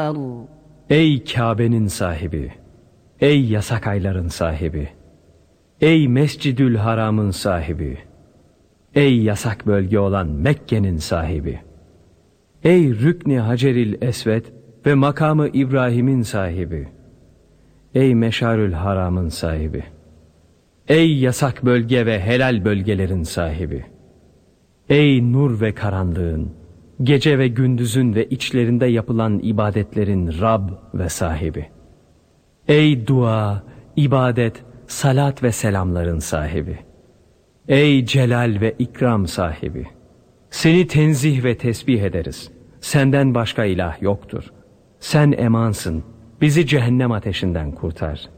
كفروا. Ey Kabe'nin sahibi, ey yasak ayların sahibi, ey Mescidül Haram'ın sahibi, ey yasak bölge olan Mekke'nin sahibi, ey Rükn-i Haceril Esved ve makamı İbrahim'in sahibi, ey Meşarül Haram'ın sahibi, ey yasak bölge ve helal bölgelerin sahibi, ey nur ve karanlığın, gece ve gündüzün ve içlerinde yapılan ibadetlerin Rab ve sahibi, ey dua, ibadet, salat ve selamların sahibi, ey celal ve ikram sahibi, seni tenzih ve tesbih ederiz. Senden başka ilah yoktur. Sen emansın, bizi cehennem ateşinden kurtar.